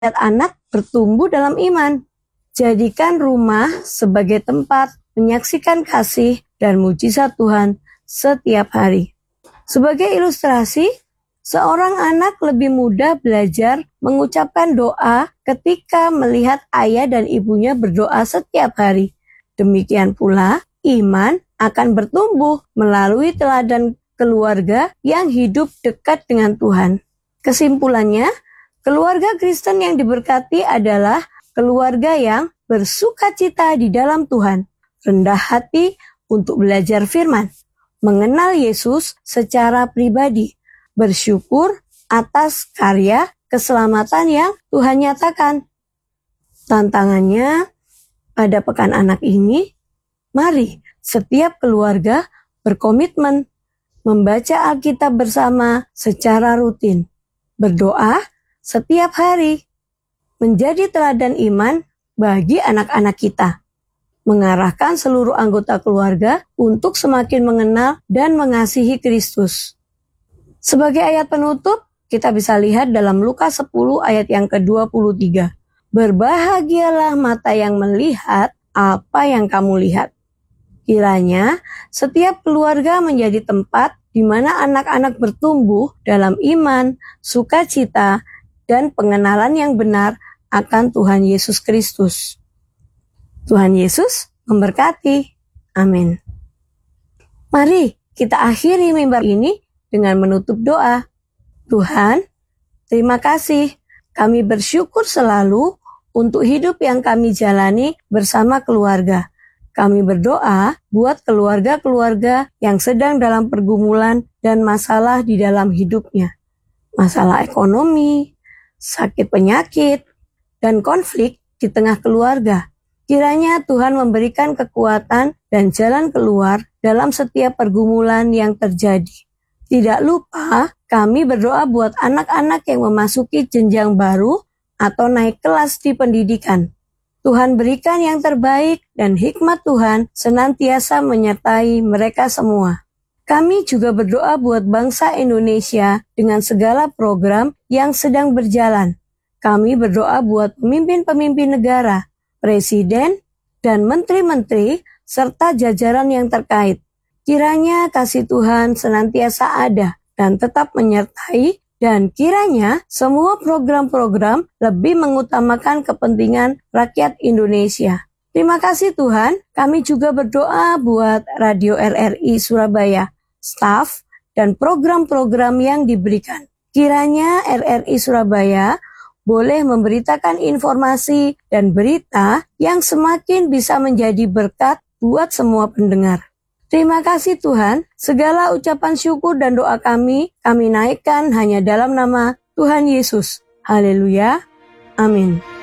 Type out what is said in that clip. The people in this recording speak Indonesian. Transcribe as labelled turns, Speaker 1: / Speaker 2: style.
Speaker 1: anak bertumbuh dalam iman. Jadikan rumah sebagai tempat menyaksikan kasih dan mujizat Tuhan setiap hari. Sebagai ilustrasi, seorang anak lebih mudah belajar mengucapkan doa ketika melihat ayah dan ibunya berdoa setiap hari. Demikian pula, iman akan bertumbuh melalui teladan keluarga yang hidup dekat dengan Tuhan. Kesimpulannya, keluarga Kristen yang diberkati adalah keluarga yang bersukacita di dalam Tuhan, rendah hati untuk belajar firman, mengenal Yesus secara pribadi, bersyukur atas karya keselamatan yang Tuhan nyatakan. Tantangannya pada pekan anak ini, mari setiap keluarga berkomitmen membaca Alkitab bersama secara rutin, berdoa setiap hari, menjadi teladan iman bagi anak-anak kita, mengarahkan seluruh anggota keluarga untuk semakin mengenal dan mengasihi Kristus. Sebagai ayat penutup, kita bisa lihat dalam Lukas 10 ayat yang ke-23. Berbahagialah mata yang melihat apa yang kamu lihat. Kiranya setiap keluarga menjadi tempat di mana anak-anak bertumbuh dalam iman, sukacita, dan pengenalan yang benar akan Tuhan Yesus Kristus. Tuhan Yesus memberkati. Amin. Mari kita akhiri mimbar ini dengan menutup doa. Tuhan, terima kasih. Kami bersyukur selalu untuk hidup yang kami jalani bersama keluarga. Kami berdoa buat keluarga-keluarga yang sedang dalam pergumulan dan masalah di dalam hidupnya. Masalah ekonomi, sakit penyakit, dan konflik di tengah keluarga. Kiranya Tuhan memberikan kekuatan dan jalan keluar dalam setiap pergumulan yang terjadi. Tidak lupa, kami berdoa buat anak-anak yang memasuki jenjang baru atau naik kelas di pendidikan. Tuhan berikan yang terbaik dan hikmat Tuhan senantiasa menyertai mereka semua. Kami juga berdoa buat bangsa Indonesia dengan segala program yang sedang berjalan. Kami berdoa buat pemimpin-pemimpin negara, presiden, dan menteri-menteri, serta jajaran yang terkait. Kiranya kasih Tuhan senantiasa ada dan tetap menyertai, dan kiranya semua program-program lebih mengutamakan kepentingan rakyat Indonesia. Terima kasih Tuhan, kami juga berdoa buat Radio RRI Surabaya, staf, dan program-program yang diberikan. Kiranya RRI Surabaya boleh memberitakan informasi dan berita yang semakin bisa menjadi berkat buat semua pendengar. Terima kasih Tuhan, segala ucapan syukur dan doa kami naikkan hanya dalam nama Tuhan Yesus. Haleluya. Amin.